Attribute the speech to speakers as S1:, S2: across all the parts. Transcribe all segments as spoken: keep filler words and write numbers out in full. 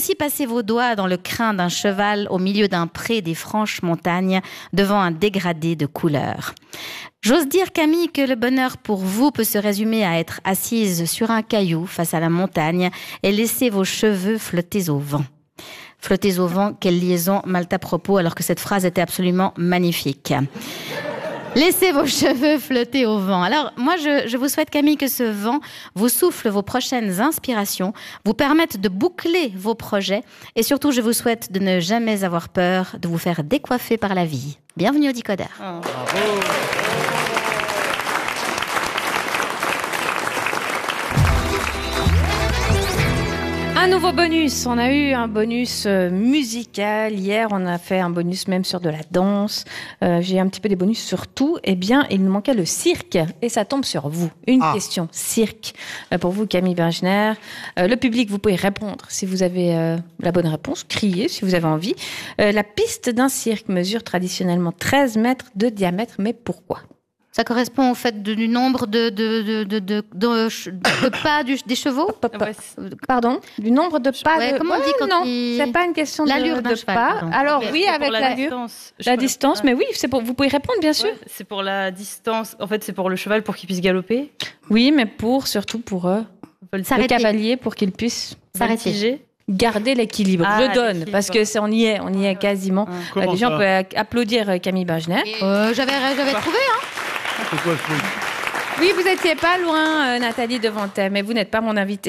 S1: aussi passer vos doigts dans le crin d'un cheval au milieu d'un pré des franches montagnes devant un dégradé de couleurs. J'ose dire, Camille, que le bonheur pour vous peut se résumer à être assise sur un caillou face à la montagne et laisser vos cheveux flotter au vent. Flotter au vent, quelle liaison mal à propos, alors que cette phrase était absolument magnifique. Laissez vos cheveux flotter au vent. Alors, moi, je, je vous souhaite, Camille, que ce vent vous souffle vos prochaines inspirations, vous permette de boucler vos projets et surtout, je vous souhaite de ne jamais avoir peur de vous faire décoiffer par la vie. Bienvenue au Décodeur. Oh. Bravo.
S2: Un nouveau bonus. On a eu un bonus euh, musical. Hier, on a fait un bonus même sur de la danse. Euh, j'ai un petit peu des bonus sur tout. Eh bien, il nous manquait le cirque. Et ça tombe sur vous. Une ah. question. Cirque. Euh, pour vous, Camille Bergner. Euh, le public, vous pouvez répondre si vous avez euh, la bonne réponse. Criez si vous avez envie. Euh, la piste d'un cirque mesure traditionnellement treize mètres de diamètre. Mais pourquoi ?
S1: Ça correspond au fait de, du nombre de, de, de, de, de, de, de pas du, des chevaux.
S2: Pardon, du nombre de pas.
S1: Ouais,
S2: de...
S1: Comment on dit quand
S2: non,
S1: il...
S2: c'est pas une question
S1: l'allure
S2: de,
S1: d'un
S2: de
S1: cheval,
S2: pas.
S1: pardon.
S2: Alors
S3: okay,
S2: oui, avec
S3: la,
S2: la
S3: distance.
S2: La distance, pas. Mais oui, c'est pour. Vous pouvez répondre bien sûr.
S3: Ouais, c'est pour la distance. En fait, c'est pour le cheval pour qu'il puisse galoper.
S2: Oui, mais pour surtout pour eux, le cavalier pour qu'il puisse
S1: s'arrêter.
S2: Garder l'équilibre.
S3: Ah,
S2: je donne parce que c'est, on y est, on y est quasiment.
S4: Ah.
S2: Euh, les gens peuvent applaudir Camille Bergner.
S1: Euh, j'avais, j'avais trouvé, hein.
S4: C'est quoi ce truc ?
S2: Oui, vous étiez pas loin, euh, Nathalie Devantet, mais vous n'êtes pas mon invitée.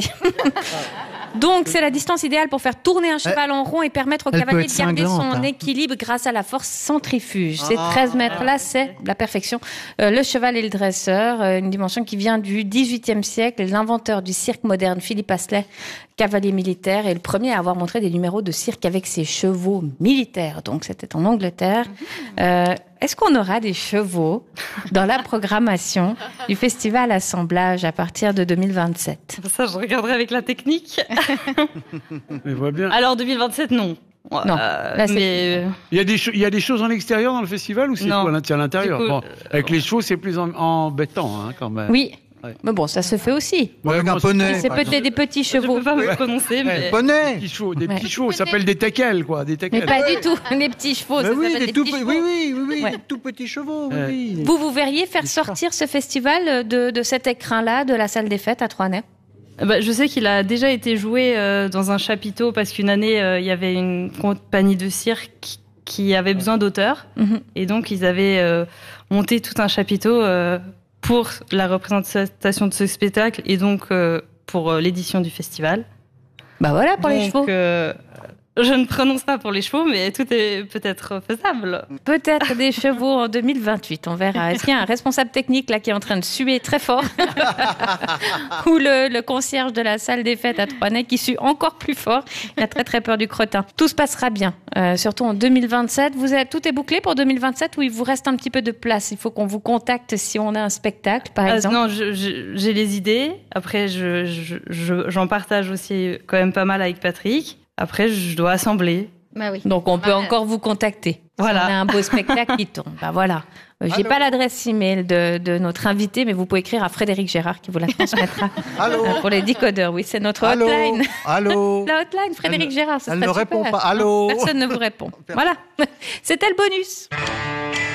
S2: Donc, c'est la distance idéale pour faire tourner un cheval en rond et permettre au cavalier de garder son hein. équilibre grâce à la force centrifuge. Ces treize mètres-là, c'est la perfection. Euh, le cheval et le dresseur, euh, une dimension qui vient du dix-huitième siècle. L'inventeur du cirque moderne, Philippe Astley, cavalier militaire, est le premier à avoir montré des numéros de cirque avec ses chevaux militaires. Donc, c'était en Angleterre. Euh, Est-ce qu'on aura des chevaux dans la programmation du festival Assemblage à partir de deux mille vingt-sept ?
S3: Ça, je regarderai avec la technique.
S4: Mais vois bien.
S3: Alors, deux mille vingt-sept, non.
S2: Non.
S3: Euh,
S2: Là,
S3: mais...
S4: il, y a des cho- il y a des choses en extérieur dans le festival ou c'est
S3: non.
S4: tout à l'intérieur
S3: coup,
S4: bon, avec les chevaux, c'est plus en- embêtant hein, quand même.
S2: Oui.
S4: Ouais.
S2: Mais bon, ça se fait aussi.
S4: Ouais,
S5: avec un poney.
S2: C'est peut-être des petits chevaux.
S3: Je peux pas me prononcer, mais...
S4: Des
S5: Poney.
S4: petits chevaux, des
S2: Ouais.
S4: petits chevaux, ça s'appelle des teckels, quoi, des teckels.
S2: Mais pas du tout. Les petits chevaux,
S5: Mais
S2: ça
S5: oui,
S2: s'appelle
S5: des
S2: des
S5: tout
S2: petits
S5: pe-
S2: chevaux.
S5: oui, oui, oui, oui,
S2: Ouais.
S5: des tout petits chevaux. Oui,
S4: Ouais.
S5: oui.
S2: Vous, vous verriez faire sortir ce festival de, de cet écrin-là de la salle des fêtes à Troisnay ?
S3: Bah, je sais qu'il a déjà été joué euh, dans un chapiteau parce qu'une année, euh, il y avait une compagnie de cirque qui, qui avait besoin d'auteurs.
S2: Mhm.
S3: Et donc, ils avaient euh, monté tout un chapiteau euh, pour la représentation de ce spectacle et donc euh, pour euh, l'édition du festival.
S2: Bah voilà, pour
S3: donc,
S2: les chevaux.
S3: Euh, je ne prononce pas pour les chevaux, mais tout est peut-être faisable.
S2: Peut-être des chevaux en deux mille vingt-huit, on verra. Est-ce qu'il y a un responsable technique là qui est en train de suer très fort ou le, le concierge de la salle des fêtes à Troisnay qui sue encore plus fort. Il a très très peur du crottin. Tout se passera bien, euh, surtout en deux mille vingt-sept. Vous avez, tout est bouclé pour deux mille vingt-sept ou il vous reste un petit peu de place ? Il faut qu'on vous contacte si on a un spectacle, par
S3: Ah,
S2: exemple.
S3: non, je, je, j'ai les idées. Après, je, je, je, j'en partage aussi quand même pas mal avec Patrick. Après, je dois assembler.
S1: Bah oui.
S2: Donc, on peut
S1: Voilà.
S2: encore vous contacter.
S3: Voilà.
S2: Si on a un beau spectacle qui tombe. Bah voilà. Euh, J'ai
S5: Allô
S2: pas l'adresse email de, de notre invité, mais vous pouvez écrire à Frédéric Gérard qui vous la transmettra.
S5: Allô
S2: euh, pour les décodeurs. Oui, c'est notre
S5: Allô
S2: hotline.
S5: Allô
S2: La hotline, Frédéric
S5: Elle-
S2: Gérard. Ça
S5: elle
S2: serait
S5: ne répond
S2: super.
S5: pas. Allô
S2: Personne ne vous répond. Voilà. C'était le bonus.